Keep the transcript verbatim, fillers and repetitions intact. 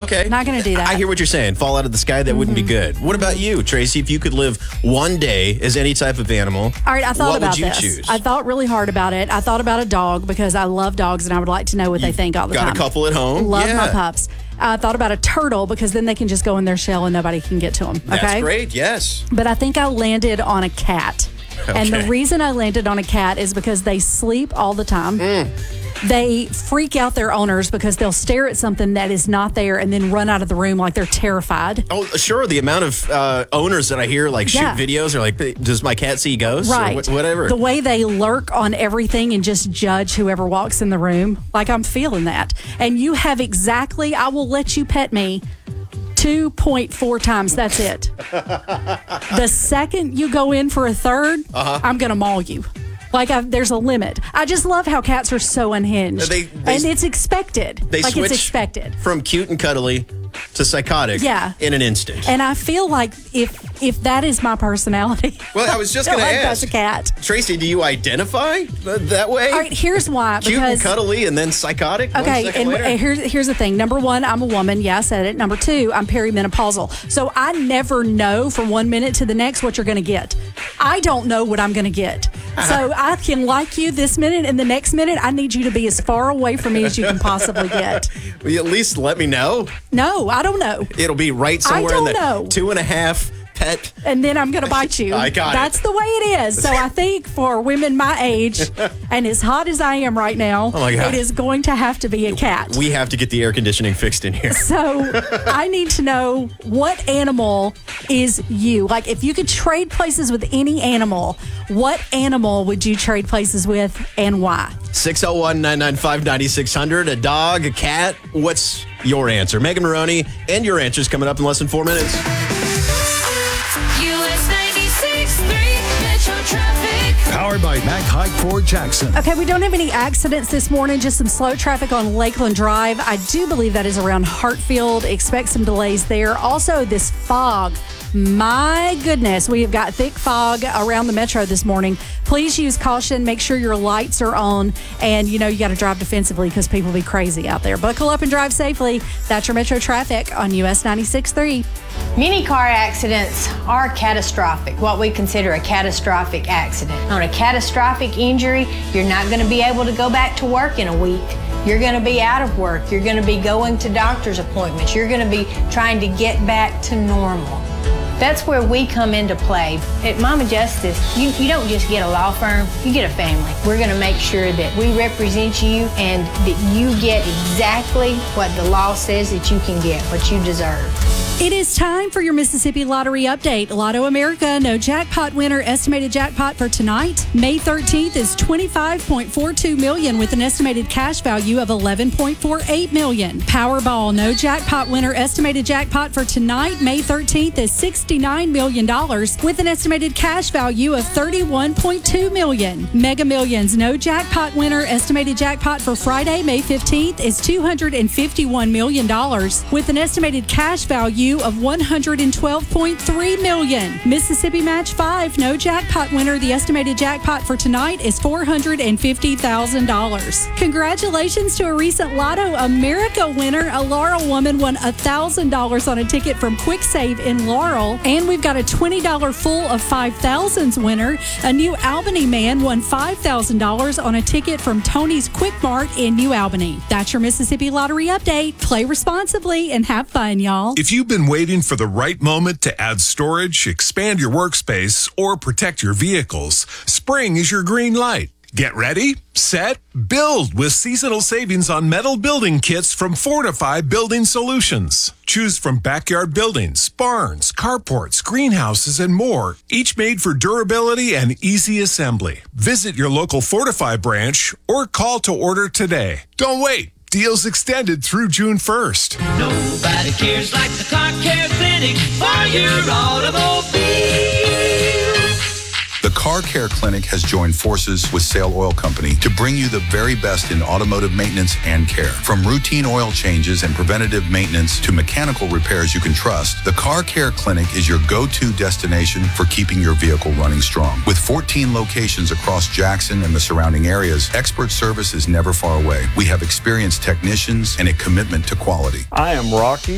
Okay. Not going to do that. I hear what you're saying. Fall out of the sky, that mm-hmm. wouldn't be good. What about you, Tracy? If you could live one day as any type of animal, all right, I thought what about would you this. choose? I thought really hard about it. I thought about a dog because I love dogs and I would like to know what you they think all the got time. Got a couple at home. Love yeah. my pups. I thought about a turtle because then they can just go in their shell and nobody can get to them. Okay? That's great, yes. But I think I landed on a cat. Okay. And the reason I landed on a cat is because they sleep all the time. Mm. They freak out their owners because they'll stare at something that is not there and then run out of the room like they're terrified. Oh, sure. The amount of uh, owners that I hear like shoot yeah. videos are like, does my cat see ghosts? Right. Or wh- whatever. The way they lurk on everything and just judge whoever walks in the room. Like, I'm feeling that. And you have exactly, I will let you pet me two point four times. That's it. The second you go in for a third, uh-huh. I'm going to maul you. Like, I've, there's a limit. I just love how cats are so unhinged. They, they, and it's expected. They like, switch it's expected. From cute and cuddly to psychotic yeah. in an instant. And I feel like if if that is my personality. Well, I was just going to ask. That's a cat. Tracy, do you identify that way? All right, here's why. Cute because, and cuddly and then psychotic? Okay, one second and later? here's, here's the thing. Number one, I'm a woman. Yeah, I said it. Number two, I'm perimenopausal. So I never know from one minute to the next what you're going to get. I don't know what I'm going to get. So I can like you this minute, and the next minute, I need you to be as far away from me as you can possibly get. Will you at least let me know? No, I don't know. It'll be right somewhere I don't in the know. two and a half pet. And then I'm going to bite you. I got That's it. the way it is. So I think for women my age, and as hot as I am right now, oh my God. It is going to have to be a cat. We have to get the air conditioning fixed in here. So I need to know, what animal is you? Like, if you could trade places with any animal, what animal would you trade places with and why? six oh one, nine nine five, nine six hundred. A dog, a cat. What's your answer? Megan Maroney and your answers coming up in less than four minutes. Powered by Mack Hike Ford Jackson. Okay, we don't have any accidents this morning, just some slow traffic on Lakeland Drive. I do believe that is around Hartfield. Expect some delays there. Also, this fog. My goodness, we have got thick fog around the metro this morning. Please use caution. Make sure your lights are on. And, you know, you got to drive defensively because people be crazy out there. Buckle up and drive safely. That's your metro traffic on U S ninety-six point three. Many car accidents are catastrophic, what we consider a catastrophic accident. On a catastrophic injury, you're not going to be able to go back to work in a week. You're going to be out of work. You're going to be going to doctor's appointments. You're going to be trying to get back to normal. That's where we come into play. At Mama Justice, you, you don't just get a law firm, you get a family. We're going to make sure that we represent you and that you get exactly what the law says that you can get, what you deserve. It is time for your Mississippi Lottery update. Lotto America, no jackpot winner. Estimated jackpot for tonight, May thirteenth, is twenty-five point four two million dollars with an estimated cash value of eleven point four eight million dollars. Powerball, no jackpot winner. Estimated jackpot for tonight, May thirteenth, is sixty-nine million dollars with an estimated cash value of thirty-one point two million dollars. Mega Millions, no jackpot winner. Estimated jackpot for Friday, May fifteenth, is two hundred fifty-one million dollars with an estimated cash value of one hundred twelve point three million dollars. Mississippi Match five, no jackpot winner. The estimated jackpot for tonight is four hundred fifty thousand dollars. Congratulations to a recent Lotto America winner. A Laurel woman won one thousand dollars on a ticket from Quick Save in Laurel. And we've got a twenty dollars full of five thousands winner. A New Albany man won five thousand dollars on a ticket from Tony's Quick Mart in New Albany. That's your Mississippi Lottery update. Play responsibly and have fun, y'all. If you've been waiting for the right moment to add storage, expand your workspace, or protect your vehicles, spring is your green light. Get ready, set, build with seasonal savings on metal building kits from Fortify Building Solutions. Choose from backyard buildings, barns, carports, greenhouses, and more, each made for durability and easy assembly. Visit your local Fortify branch or call to order today. Don't wait. Deals extended through June first. Nobody cares like the Car Care Clinic for your automobile. The Car Care Clinic has joined forces with Sail Oil Company to bring you the very best in automotive maintenance and care. From routine oil changes and preventative maintenance to mechanical repairs you can trust, the Car Care Clinic is your go-to destination for keeping your vehicle running strong. With fourteen locations across Jackson and the surrounding areas, expert service is never far away. We have experienced technicians and a commitment to quality. I am Rocky.